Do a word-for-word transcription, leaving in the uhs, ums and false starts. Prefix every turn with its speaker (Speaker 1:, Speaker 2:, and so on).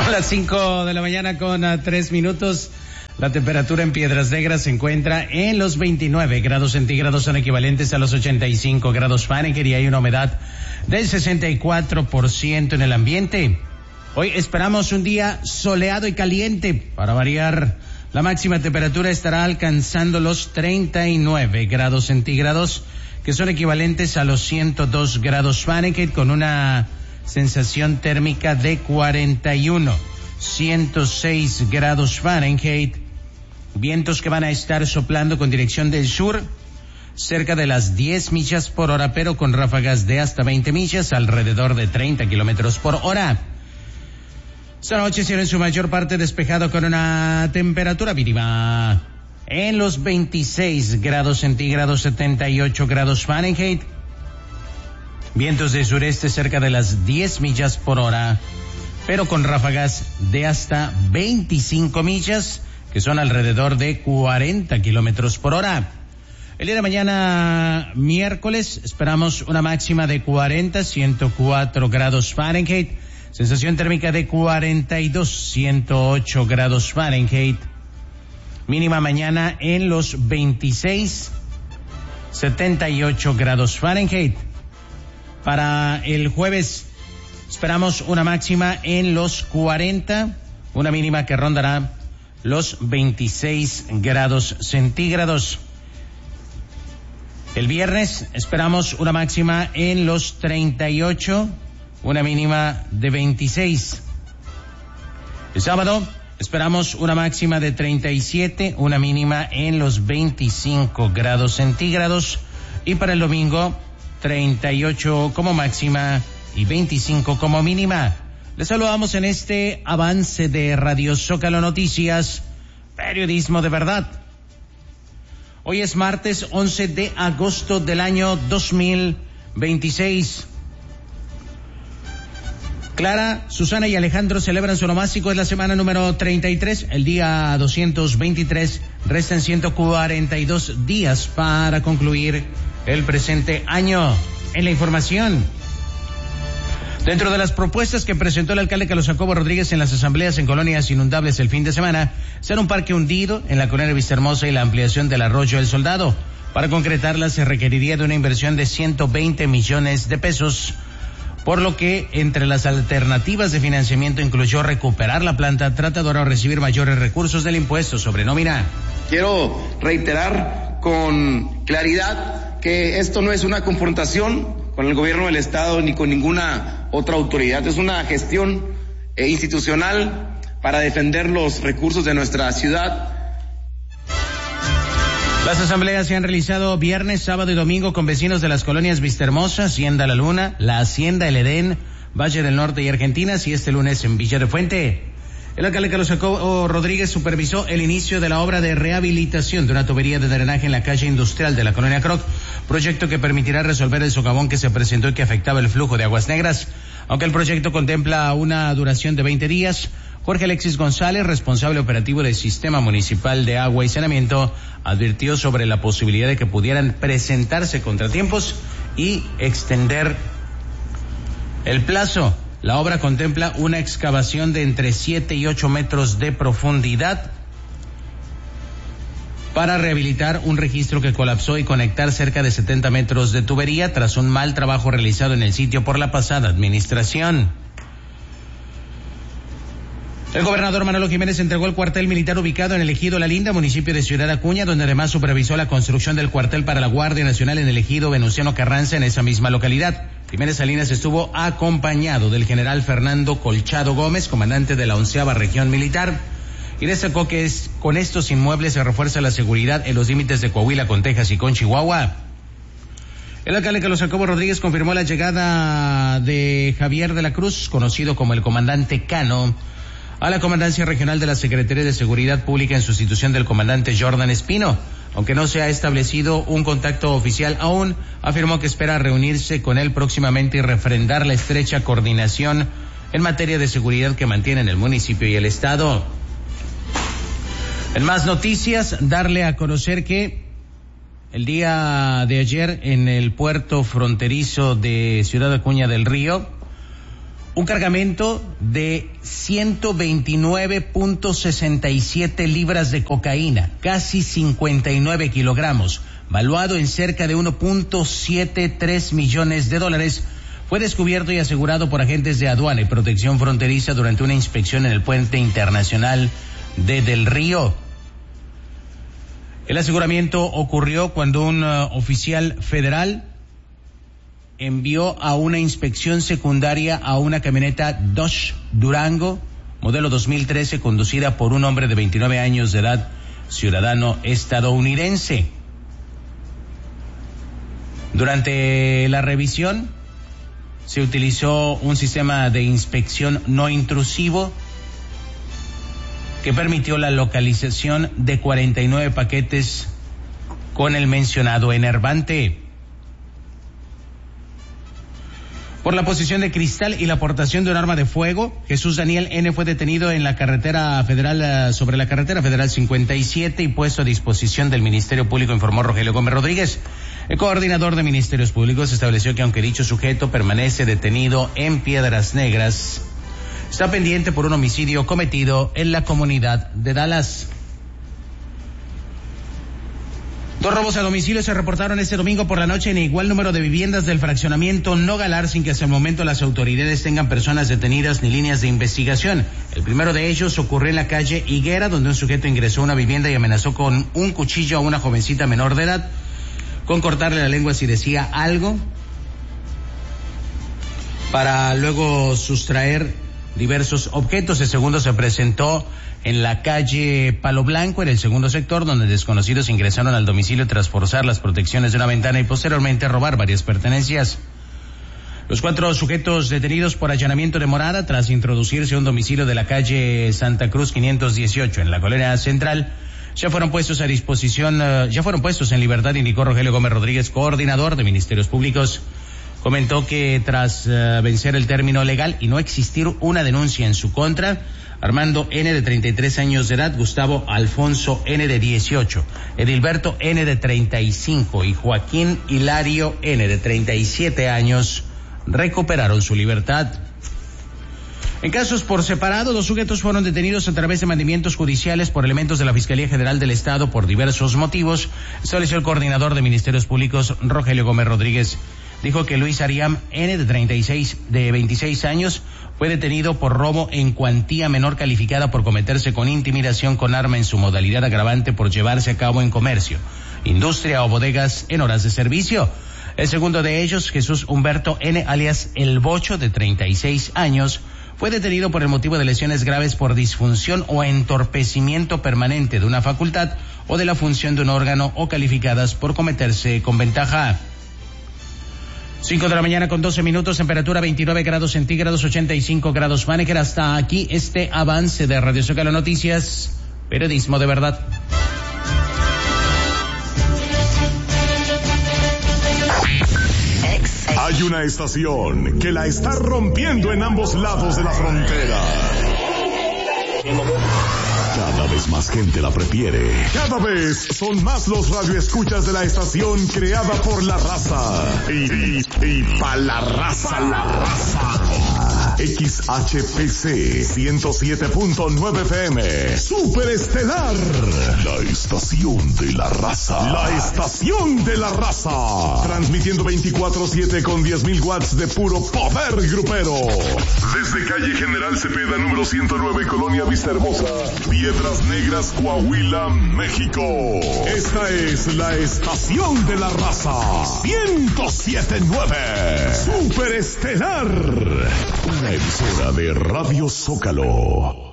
Speaker 1: A las cinco de la mañana con uh, tres minutos, la temperatura en Piedras Negras se encuentra en los veintinueve grados centígrados, son equivalentes a los ochenta y cinco grados Fahrenheit y hay una humedad del sesenta y cuatro por ciento en el ambiente. Hoy esperamos un día soleado y caliente. Para variar, la máxima temperatura estará alcanzando los treinta y nueve grados centígrados, que son equivalentes a los ciento dos grados Fahrenheit, con una sensación térmica de cuarenta y uno, ciento seis grados Fahrenheit. Vientos que van a estar soplando con dirección del sur, cerca de las diez millas por hora, pero con ráfagas de hasta veinte millas, alrededor de treinta kilómetros por hora. Esta noche será en su mayor parte despejado con una temperatura mínima en los veintiséis grados centígrados, setenta y ocho grados Fahrenheit. Vientos de sureste cerca de las diez millas por hora, pero con ráfagas de hasta veinticinco millas, que son alrededor de cuarenta kilómetros por hora. El día de mañana, miércoles, esperamos una máxima de cuarenta, ciento cuatro grados Fahrenheit, sensación térmica de cuarenta y dos, ciento ocho grados Fahrenheit. Mínima mañana en los veintiséis, setenta y ocho grados Fahrenheit. Para el jueves esperamos una máxima en los cuarenta, una mínima que rondará los veintiséis grados centígrados. El viernes esperamos una máxima en los treinta y ocho, una mínima de veintiséis. El sábado esperamos una máxima de treinta y siete, una mínima en los veinticinco grados centígrados. Y para el domingo, treinta y ocho como máxima y veinticinco como mínima. Les saludamos en este avance de Radio Zócalo Noticias, periodismo de verdad. Hoy es martes once de agosto del año dos mil veintiséis. Clara, Susana y Alejandro celebran su onomástico, es la semana número treinta y tres, el día doscientos veintitrés, restan ciento cuarenta y dos días para concluir el presente año. En la información, dentro de las propuestas que presentó el alcalde Carlos Jacobo Rodríguez en las asambleas en colonias inundables el fin de semana, será un parque hundido en la colonia Vistahermosa y la ampliación del arroyo El Soldado. Para concretarla se requeriría de una inversión de ciento veinte millones de pesos, por lo que entre las alternativas de financiamiento incluyó recuperar la planta tratadora o recibir mayores recursos del impuesto sobre nómina.
Speaker 2: Quiero reiterar con claridad que esto no es una confrontación con el gobierno del Estado ni con ninguna otra autoridad, es una gestión eh, institucional para defender los recursos de nuestra ciudad.
Speaker 1: Las asambleas se han realizado viernes, sábado y domingo con vecinos de las colonias Vistahermosa, Hacienda La Luna, La Hacienda El Edén, Valle del Norte y Argentinas, y este lunes en Villa de Fuente. El alcalde Carlos Jacobo Rodríguez supervisó el inicio de la obra de rehabilitación de una tubería de drenaje en la calle industrial de la colonia Croc, proyecto que permitirá resolver el socavón que se presentó y que afectaba el flujo de aguas negras. Aunque el proyecto contempla una duración de veinte días, Jorge Alexis González, responsable operativo del Sistema Municipal de Agua y Saneamiento, advirtió sobre la posibilidad de que pudieran presentarse contratiempos y extender el plazo. La obra contempla una excavación de entre siete y ocho metros de profundidad para rehabilitar un registro que colapsó y conectar cerca de setenta metros de tubería tras un mal trabajo realizado en el sitio por la pasada administración. El gobernador Manolo Jiménez entregó el cuartel militar ubicado en el ejido La Linda, municipio de Ciudad Acuña, donde además supervisó la construcción del cuartel para la Guardia Nacional en el ejido Venustiano Carranza en esa misma localidad. Jiménez Salinas estuvo acompañado del general Fernando Colchado Gómez, comandante de la onceava región militar, y destacó que es, con estos inmuebles se refuerza la seguridad en los límites de Coahuila con Texas y con Chihuahua. El alcalde Carlos Jacobo Rodríguez confirmó la llegada de Javier de la Cruz, conocido como el comandante Cano, a la Comandancia Regional de la Secretaría de Seguridad Pública en sustitución del comandante Jordan Espino. Aunque no se ha establecido un contacto oficial aún, afirmó que espera reunirse con él próximamente y refrendar la estrecha coordinación en materia de seguridad que mantienen el municipio y el estado. En más noticias, darle a conocer que el día de ayer en el puerto fronterizo de Ciudad Acuña del Río, un cargamento de ciento veintinueve punto sesenta y siete libras de cocaína, casi cincuenta y nueve kilogramos, valuado en cerca de uno punto setenta y tres millones de dólares, fue descubierto y asegurado por agentes de aduana y protección fronteriza durante una inspección en el puente internacional de Del Río. El aseguramiento ocurrió cuando un uh, oficial federal envió a una inspección secundaria a una camioneta Dodge Durango, modelo dos mil trece, conducida por un hombre de veintinueve años de edad, ciudadano estadounidense. Durante la revisión, se utilizó un sistema de inspección no intrusivo que permitió la localización de cuarenta y nueve paquetes con el mencionado enervante. Por la posesión de cristal y la aportación de un arma de fuego, Jesús Daniel N. fue detenido en la carretera federal, sobre la carretera federal cincuenta y siete y puesto a disposición del Ministerio Público, informó Rogelio Gómez Rodríguez. El coordinador de Ministerios Públicos estableció que aunque dicho sujeto permanece detenido en Piedras Negras, está pendiente por un homicidio cometido en la comunidad de Dallas. Dos robos a domicilio se reportaron este domingo por la noche en igual número de viviendas del fraccionamiento Nogalar, sin que hasta el momento las autoridades tengan personas detenidas ni líneas de investigación. El primero de ellos ocurrió en la calle Higuera, donde un sujeto ingresó a una vivienda y amenazó con un cuchillo a una jovencita menor de edad, con cortarle la lengua si decía algo, para luego sustraer diversos objetos. El segundo se presentó en la calle Palo Blanco, en el segundo sector, donde desconocidos ingresaron al domicilio tras forzar las protecciones de una ventana y posteriormente robar varias pertenencias. Los cuatro sujetos detenidos por allanamiento de morada tras introducirse a un domicilio de la calle Santa Cruz quinientos dieciocho en la colonia central ya fueron puestos a disposición, uh, ya fueron puestos en libertad, indicó Rogelio Gómez Rodríguez, coordinador de Ministerios Públicos. Comentó que tras uh, vencer el término legal y no existir una denuncia en su contra, Armando N. de treinta y tres años de edad, Gustavo Alfonso N. de dieciocho, Edilberto N. de treinta y cinco y Joaquín Hilario N. de treinta y siete años recuperaron su libertad. En casos por separado, dos sujetos fueron detenidos a través de mandamientos judiciales por elementos de la Fiscalía General del Estado por diversos motivos, estableció el coordinador de Ministerios Públicos, Rogelio Gómez Rodríguez. Dijo que Luis Ariam N. de treinta y seis, de veintiséis años, fue detenido por robo en cuantía menor calificada por cometerse con intimidación con arma en su modalidad agravante por llevarse a cabo en comercio, industria o bodegas en horas de servicio. El segundo de ellos, Jesús Humberto N. alias El Bocho, de treinta y seis años, fue detenido por el motivo de lesiones graves por disfunción o entorpecimiento permanente de una facultad o de la función de un órgano o calificadas por cometerse con ventaja. Cinco de la mañana con doce minutos, temperatura veintinueve grados centígrados, ochenta y cinco grados Fahrenheit. Hasta aquí este avance de Radio Zócalo Noticias, periodismo de verdad.
Speaker 3: Hay una estación que la está rompiendo en ambos lados de la frontera. Cada vez más gente la prefiere. Cada vez son más los radioescuchas de la estación creada por la raza. Y, y, y pa' la raza, la raza. X H P C ciento siete punto nueve F M. Superestelar. La estación de la raza. La estación de la raza. Transmitiendo veinticuatro siete con diez mil watts de puro poder grupero. Desde calle General Cepeda, número ciento nueve, Colonia Vista Hermosa, Piedras Negras, Coahuila, México. Esta es la estación de la raza. ciento siete punto nueve. Superestelar. Una emisora de Radio Zócalo.